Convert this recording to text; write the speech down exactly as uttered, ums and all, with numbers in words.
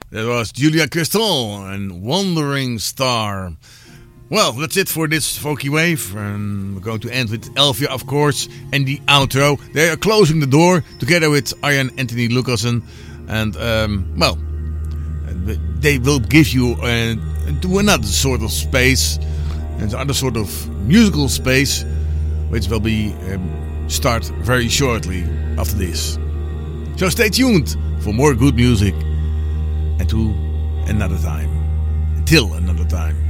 That was Julia Crystal and Wandering Star. Well, that's it for this Folky Wave. And we're going to end with Elvia, of course, and the outro. They are closing the door together with Arjan Anthony Lucassen. And, um, well, they will give you uh, to another sort of space, another sort of musical space, which will be um, start very shortly after this. So stay tuned for more good music. And to another time. Until another time.